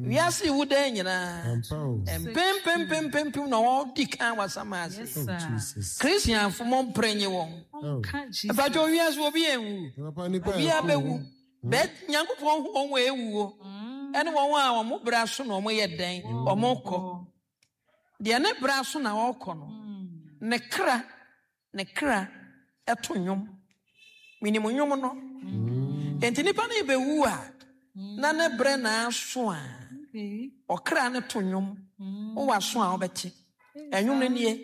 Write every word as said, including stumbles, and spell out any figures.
We are see wood and pem pem pem pem pem no all dick and was some mass. Christian for mon prenny one. But your years will be a we are bewu. Bet young one way woo. And one hour more brass on way a day or more co. The ane brass on our corner. Necra, necra, etonium. Minimum no. And Nipani be woo. Nana brena swan. Or cran etonium. Or was swan betty. And you